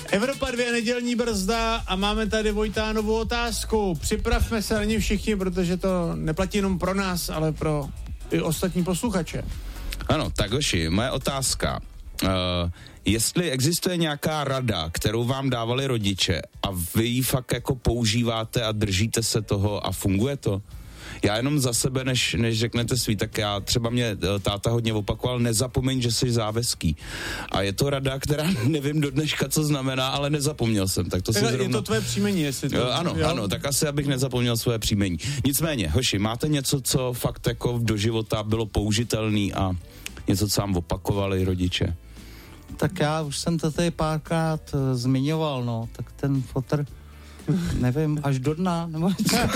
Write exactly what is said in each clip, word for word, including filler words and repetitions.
Evropa dvě, nedělní brzda a máme tady Vojtánovu otázku. Připravme se na ní všichni, protože to neplatí jenom pro nás, ale pro i ostatní posluchače. Ano, tak hoši, moje otázka. Uh, jestli existuje nějaká rada, kterou vám dávali rodiče a vy ji fakt jako používáte a držíte se toho a funguje to? Já jenom za sebe, než, než řeknete svý, tak já třeba mě táta hodně opakoval, nezapomeň, že jsi záveský. A je to rada, která nevím do dneška, co znamená, ale nezapomněl jsem. Tak to si zrovna... Je to tvoje příjmení, jestli to... Ano, jo? ano, tak asi abych nezapomněl své příjmení. Nicméně, hoši, máte něco, co fakt jako do života bylo použitelný a něco, co vám opakovali rodiče? Tak já už jsem to tady párkrát uh, zmiňoval, no, tak ten fotr, nevím, až do dna, nebo...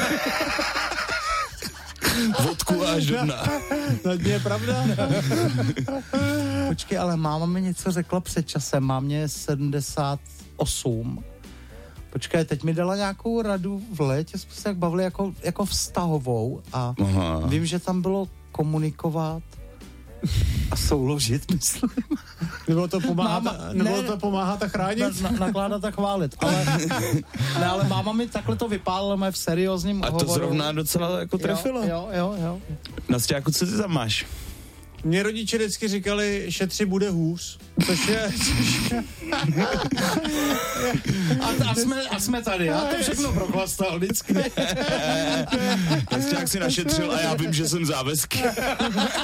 Vodku až do dna. To je pravda. Počkej, ale máma mi něco řekla před časem, mám mě sedmdesát osm. Počkej, teď mi dala nějakou radu v létě, jsme se tak bavili jako, jako vztahovou a Aha. vím, že tam bylo komunikovat a souložit, myslím. Nebylo to pomáhat, máma, nebylo ne, to pomáhat a chránit? Na, na, nakládat a chválit. Ale, ne, ale máma mi takhle to vypálila mé v seriózním a hovoru. A to zrovna docela jako trefilo. Jo, jo, jo. Nastějáku, co ty tam máš? Mě rodiče vždycky říkali, šetři bude hůř, což je... Což je a, a, jsme, a jsme tady, já to všechno prochlastal vždycky. Nastěják si našetřil a já vím, že jsem závazky.